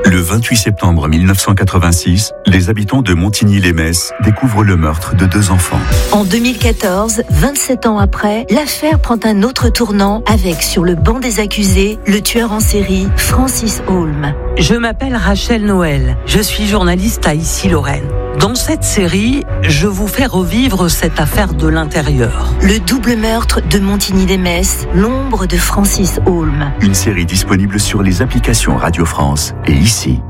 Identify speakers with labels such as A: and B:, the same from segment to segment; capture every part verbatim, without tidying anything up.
A: Le vingt-huit septembre mille neuf cent quatre-vingt-six, les habitants de Montigny-lès-Metz découvrent le meurtre de deux enfants.
B: En deux mille quatorze, vingt-sept ans après, l'affaire prend un autre tournant avec, sur le banc des accusés, le tueur en série Francis Holm.
C: Je m'appelle Rachel Noël, je suis journaliste à Issy-Lorraine. Dans cette série, je vous fais revivre cette affaire de l'intérieur.
B: Le double meurtre de Montigny-lès-Metz, l'ombre de Francis Holm.
A: Une série disponible sur les applications Radio France et Ici.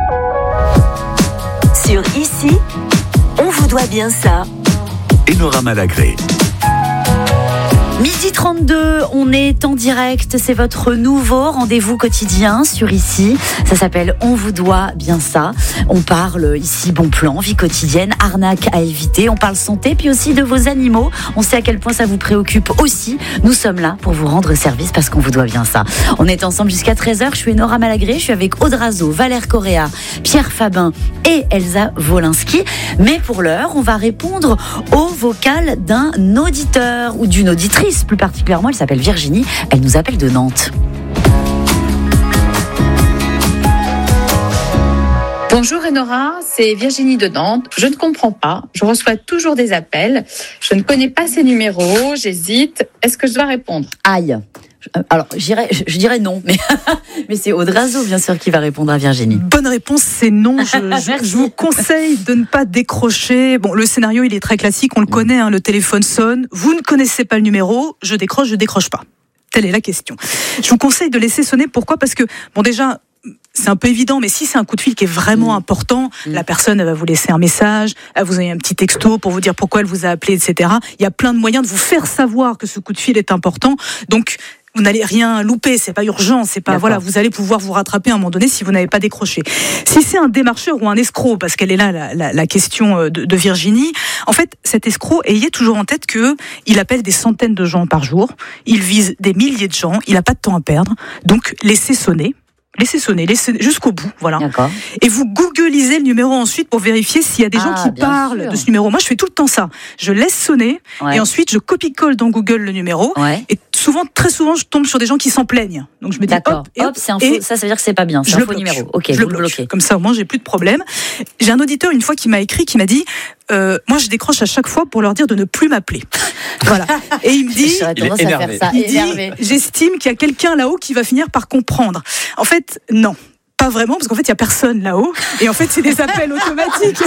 B: Sur Ici, on vous doit bien ça.
A: Enora Malagré.
D: midi trente-deux, on est en direct, c'est votre nouveau rendez-vous quotidien sur Ici. Ça s'appelle On vous doit bien ça. On parle ici bon plan, vie quotidienne, arnaque à éviter. On parle santé, puis aussi de vos animaux. On sait à quel point ça vous préoccupe aussi. Nous sommes là pour vous rendre service parce qu'on vous doit bien ça. On est ensemble jusqu'à treize heures. Je suis Enora Malagré, je suis avec Aude Razo, Valère Correa, Pierre Fabin et Elsa Wolinski. Mais pour l'heure, on va répondre au vocal d'un auditeur ou d'une auditrice. Plus particulièrement, elle s'appelle Virginie, elle nous appelle de Nantes.
E: Bonjour Enora, c'est Virginie de Nantes. Je ne comprends pas, je reçois toujours des appels, je ne connais pas ces numéros, j'hésite, est-ce que je dois répondre ?
D: Aïe. Alors, j'irais, je dirais non, mais, mais c'est Aude Razo, bien sûr, qui va répondre à Virginie.
F: Bonne réponse, c'est non. Je, je, je vous conseille de ne pas décrocher. Bon, le scénario, il est très classique, on le connaît, hein, le téléphone sonne, vous ne connaissez pas le numéro, je décroche, je décroche pas. Telle est la question. Je vous conseille de laisser sonner, pourquoi ? Parce que, bon, déjà, c'est un peu évident, mais si c'est un coup de fil qui est vraiment mmh. important, mmh. la personne elle va vous laisser un message, elle vous envoyer un petit texto pour vous dire pourquoi elle vous a appelé, et cetera. Il y a plein de moyens de vous faire savoir que ce coup de fil est important. Donc, vous n'allez rien louper, c'est pas urgent, c'est pas, D'accord. voilà, vous allez pouvoir vous rattraper à un moment donné si vous n'avez pas décroché. Si c'est un démarcheur ou un escroc, parce qu'elle est là la, la, la question de, de Virginie, en fait, cet escroc, ayez toujours en tête que il appelle des centaines de gens par jour, il vise des milliers de gens, il n'a pas de temps à perdre, donc laissez sonner. Laissez sonner, laissez jusqu'au bout, voilà.
D: D'accord.
F: Et vous googlisez le numéro ensuite pour vérifier s'il y a des gens
D: ah,
F: qui parlent
D: sûr.
F: de ce numéro. Moi, je fais tout le temps ça. Je laisse sonner ouais. et ensuite je copie-colle dans Google le numéro.
D: Ouais.
F: Et souvent, très souvent, je tombe sur des gens qui s'en plaignent. Donc je me dis
D: D'accord.
F: hop, et hop,
D: hop c'est un faux, ça, ça veut dire que c'est pas bien. C'est un faux numéro. Ok,
F: je
D: vous
F: le
D: le bloquez.
F: Comme ça, au moins, j'ai plus de problème. J'ai un auditeur une fois qui m'a écrit, qui m'a dit. Euh, moi, je décroche à chaque fois pour leur dire de ne plus m'appeler. Voilà. Et il me dit,
D: il est énervé. Ça,
F: il dit, j'estime qu'il y a quelqu'un là-haut qui va finir par comprendre. En fait, non. Pas vraiment, parce qu'en fait, il n'y a personne là-haut. Et en fait, c'est des appels automatiques.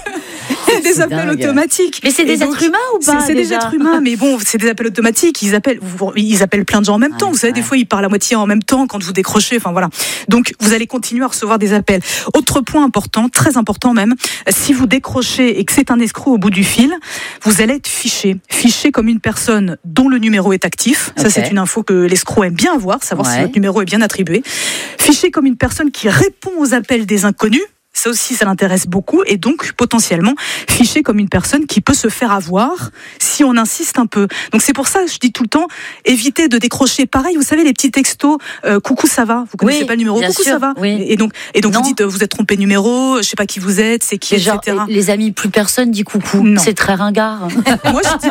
F: C'est des
D: c'est
F: appels
D: dingue.
F: automatiques.
D: Mais c'est des donc, êtres humains ou pas
F: C'est, c'est des êtres humains, mais bon, c'est des appels automatiques. Ils appellent, ils appellent plein de gens en même ouais, temps. Vous savez, ouais. des fois, ils parlent à moitié en même temps quand vous décrochez. Enfin, voilà. Donc, vous allez continuer à recevoir des appels. Autre point important, très important même, si vous décrochez et que c'est un escroc au bout du fil, vous allez être fiché. Fiché comme une personne dont le numéro est actif. Okay. Ça, c'est une info que l'escroc aime bien avoir, savoir ouais. si votre numéro est bien attribué. Fiché comme une personne qui répond aux appels des inconnus. Ça aussi, ça l'intéresse beaucoup et donc potentiellement fiché comme une personne qui peut se faire avoir si on insiste un peu. Donc c'est pour ça que je dis tout le temps, évitez de décrocher. Pareil, vous savez les petits textos, euh, coucou ça va, vous connaissez
D: oui,
F: pas le numéro, coucou
D: sûr,
F: ça va.
D: Oui.
F: Et donc, et donc
D: non.
F: vous dites, vous êtes trompé de numéro, je sais pas qui vous êtes, c'est qui,
D: et genre,
F: et cetera.
D: Les amis, plus personne dit coucou.
F: Non.
D: C'est très ringard.
F: Moi je dis